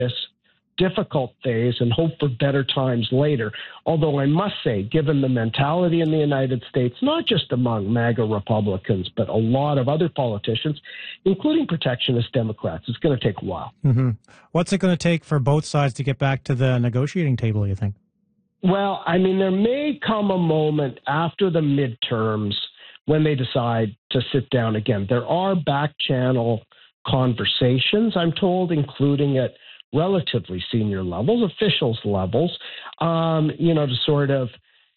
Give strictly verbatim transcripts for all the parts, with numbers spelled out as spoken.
this difficult phase and hope for better times later. Although I must say, given the mentality in the United States, not just among MAGA Republicans, but a lot of other politicians, including protectionist Democrats, it's going to take a while. Mm-hmm. What's it going to take for both sides to get back to the negotiating table, you think? Well, I mean, there may come a moment after the midterms when they decide to sit down again. There are back-channel conversations, I'm told, including at relatively senior levels, officials levels, um, you know, to sort of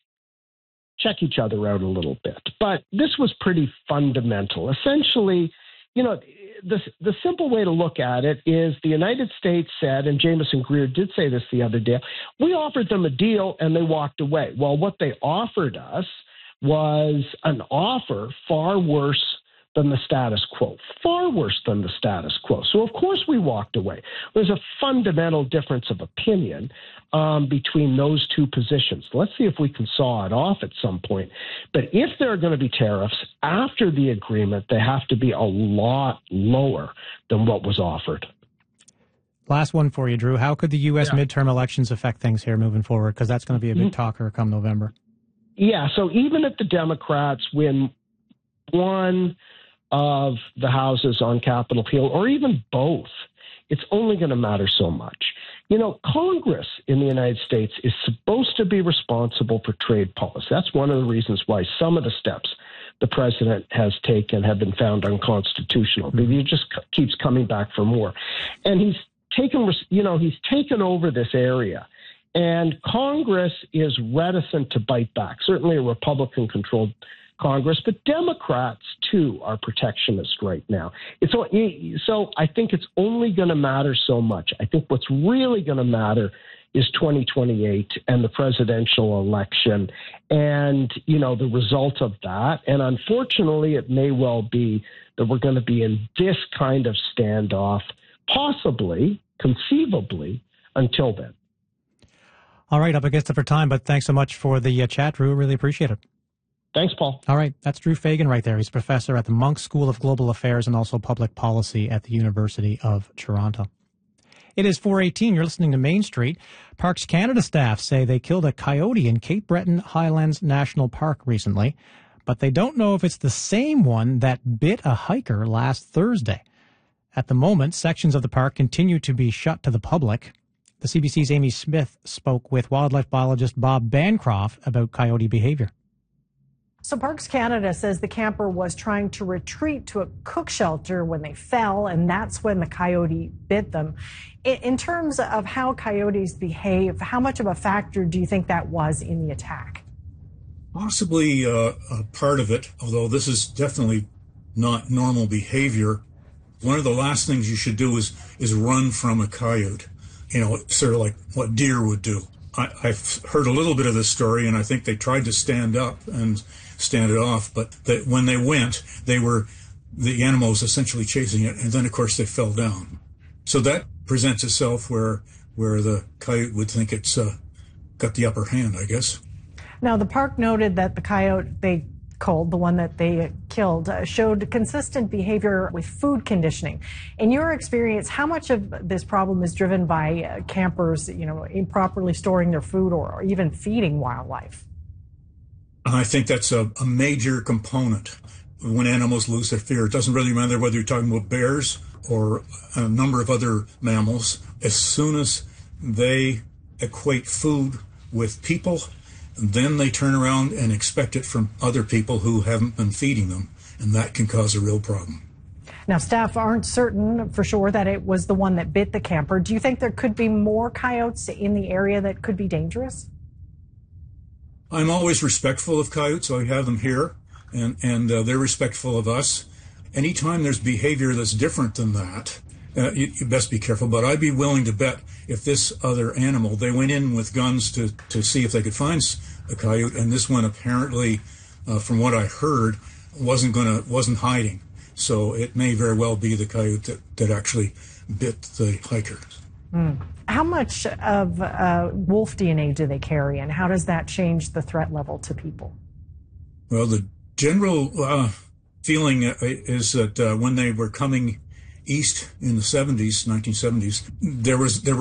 check each other out a little bit. But this was pretty fundamental. Essentially, you know, the, the simple way to look at it is the United States said, and Jameson Greer did say this the other day, we offered them a deal and they walked away. Well, what they offered us was an offer far worse than the status quo, far worse than the status quo. So, of course, we walked away. There's a fundamental difference of opinion um, between those two positions. Let's see if we can saw it off at some point. But if there are going to be tariffs after the agreement, they have to be a lot lower than what was offered. Last one for you, Drew. How could the U S yeah. midterm elections affect things here moving forward? Because that's going to be a big mm-hmm. talker come November. Yeah, so even if the Democrats win one of the houses on Capitol Hill, or even both, it's only going to matter so much. You know, Congress in the United States is supposed to be responsible for trade policy. That's one of the reasons why some of the steps the president has taken have been found unconstitutional. Mm-hmm. He just c- keeps coming back for more. And he's taken, you know, he's taken over this area. And Congress is reticent to bite back, certainly a Republican-controlled Congress, but Democrats, too, are protectionist right now. It's so I think it's only going to matter so much. I think what's really going to matter is twenty twenty-eight and the presidential election and, you know, the result of that. And unfortunately, it may well be that we're going to be in this kind of standoff, possibly, conceivably, until then. All right, up against it for time, but thanks so much for the uh, chat, Drew. Really appreciate it. Thanks, Paul. All right, that's Drew Fagan right there. He's a professor at the Munk School of Global Affairs and also Public Policy at the University of Toronto. It is four eighteen. You're listening to Main Street. Parks Canada staff say they killed a coyote in Cape Breton Highlands National Park recently, but they don't know if it's the same one that bit a hiker last Thursday. At the moment, sections of the park continue to be shut to the public. The C B C's Amy Smith spoke with wildlife biologist Bob Bancroft about coyote behavior. So Parks Canada says the camper was trying to retreat to a cook shelter when they fell, and that's when the coyote bit them. In terms of how coyotes behave, how much of a factor do you think that was in the attack? Possibly uh, a part of it, although this is definitely not normal behavior. One of the last things you should do is is run from a coyote, you know, sort of like what deer would do. I, I've heard a little bit of this story, and I think they tried to stand up and stand it off, but that when they went, they were, the animal was essentially chasing it, and then, of course, they fell down. So that presents itself where where the coyote would think it's uh, got the upper hand, I guess. Now, the park noted that the coyote they culled, the one that they killed, uh, showed consistent behavior with food conditioning. In your experience, how much of this problem is driven by uh, campers, you know, improperly storing their food or, or even feeding wildlife? I think that's a, a major component when animals lose their fear. It doesn't really matter whether you're talking about bears or a number of other mammals. As soon as they equate food with people, then they turn around and expect it from other people who haven't been feeding them, and that can cause a real problem. Now, staff aren't certain for sure that it was the one that bit the camper. Do you think there could be more coyotes in the area that could be dangerous? I'm always respectful of coyotes. I have them here, and, and uh, they're respectful of us. Anytime there's behavior that's different than that, uh, you, you best be careful. But I'd be willing to bet if this other animal, they went in with guns to, to see if they could find a coyote, and this one apparently, uh, from what I heard, wasn't gonna wasn't hiding. So it may very well be the coyote that, that actually bit the hiker. Mm. How much of uh, wolf D N A do they carry, and how does that change the threat level to people? Well, the general uh, feeling is that uh, when they were coming east in the seventies, nineteen seventies, there was there were